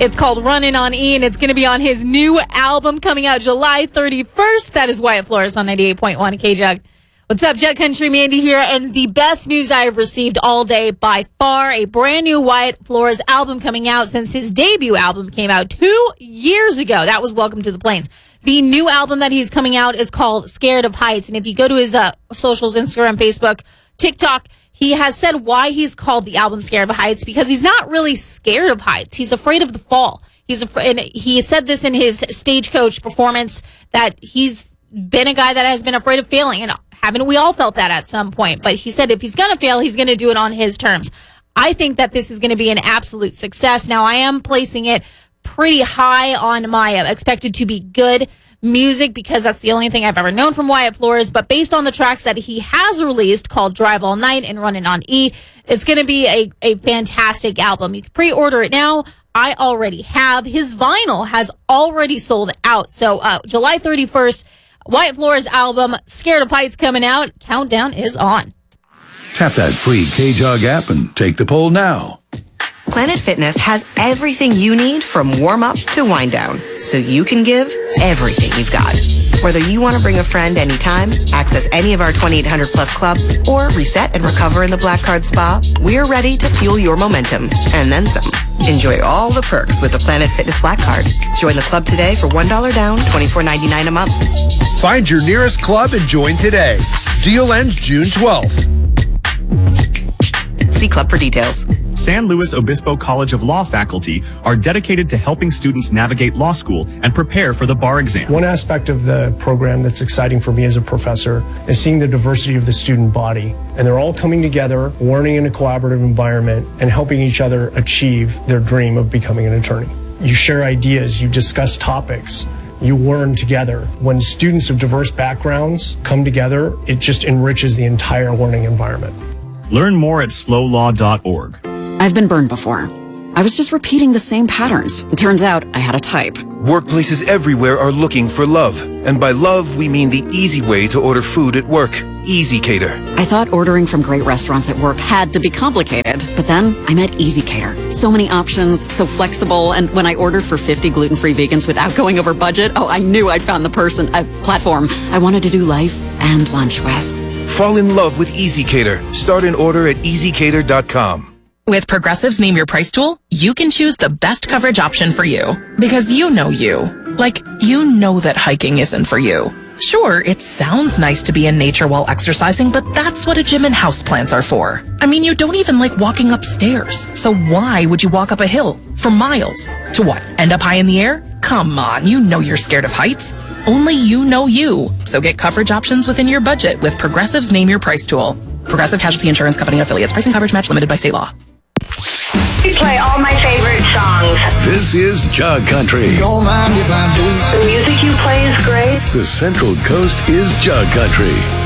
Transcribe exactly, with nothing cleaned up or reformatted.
It's called Running on E, and it's going to be on his new album coming out July thirty-first. That is Wyatt Flores on ninety-eight point one K-Jug. What's up, Jug Country? Mandy here, and the best news I have received all day by far, a brand new Wyatt Flores album coming out since his debut album came out two years ago. That was Welcome to the Plains. The new album that he's coming out is called Scared of Heights, and if you go to his uh, socials, Instagram, Facebook, TikTok, he has said why he's called the album Scared of Heights, because he's not really scared of heights. He's afraid of the fall. He's afraid, and he said this in his Stagecoach performance, that he's been a guy that has been afraid of failing, and haven't we all felt that at some point? But he said if he's going to fail, he's going to do it on his terms. I think that this is going to be an absolute success. Now, I am placing it pretty high on my uh, expected to be good music, because that's the only thing I've ever known from Wyatt Flores. But based on the tracks that he has released, called Drive All Night and Running on E, it's going to be a, a fantastic album. You can pre-order it now. I already have. His vinyl has already sold out. So uh, July thirty-first, Wyatt Flores album, Scared of Heights, coming out. Countdown is on. Tap that free K-Jug app and take the poll now. Planet Fitness has everything you need from warm-up to wind-down, so you can give everything you've got. Whether you want to bring a friend anytime, access any of our twenty-eight hundred plus clubs, or reset and recover in the Black Card Spa, we're ready to fuel your momentum, and then some. Enjoy all the perks with the Planet Fitness Black Card. Join the club today for one dollar down, twenty-four ninety-nine a month. Find your nearest club and join today. Deal ends June twelfth. See club for details. San Luis Obispo College of Law faculty are dedicated to helping students navigate law school and prepare for the bar exam. One aspect of the program that's exciting for me as a professor is seeing the diversity of the student body. And they're all coming together, learning in a collaborative environment, and helping each other achieve their dream of becoming an attorney. You share ideas, you discuss topics, you learn together. When students of diverse backgrounds come together, it just enriches the entire learning environment. Learn more at slow law dot org. I've been burned before. I was just repeating the same patterns. It turns out I had a type. Workplaces everywhere are looking for love. And by love, we mean the easy way to order food at work. Easy Cater. I thought ordering from great restaurants at work had to be complicated, but then I met Easy Cater. So many options, so flexible, and when I ordered for fifty gluten-free vegans without going over budget, oh, I knew I'd found the person, a platform I wanted to do life and lunch with. Fall in love with Easy Cater. Start an order at easy cater dot com. With Progressive's Name Your Price tool, you can choose the best coverage option for you. Because you know you. Like, you know that hiking isn't for you. Sure, it sounds nice to be in nature while exercising, but that's what a gym and houseplants are for. I mean, you don't even like walking upstairs. So why would you walk up a hill for miles? To what, end up high in the air? Come on, you know you're scared of heights. Only you know you. So get coverage options within your budget with Progressive's Name Your Price tool. Progressive Casualty Insurance Company affiliates. Pricing coverage match limited by state law. We play all my favorite songs. This is Jug Country. Don't mind if I do. The music you play is great. The Central Coast is Jug Country.